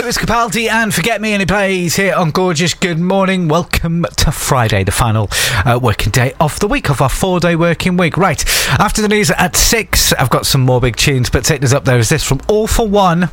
Lewis Capaldi and Forget Me, and it plays here on Gorgeous. Good morning. Welcome to Friday, the final working day of the week, of our 4-day working week. Right, after the news at 6, I've got some more big tunes, but taking us up there is this from All For One.